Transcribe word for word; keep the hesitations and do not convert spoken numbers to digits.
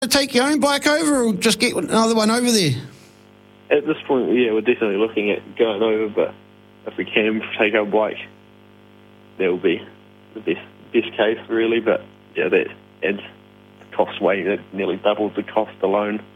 Take your own bike over or just get another one over there? At this point, yeah, we're definitely looking at going over, but if we can take our bike, that will be the best best case, really. But, yeah, that adds the cost way. That nearly doubles the cost alone.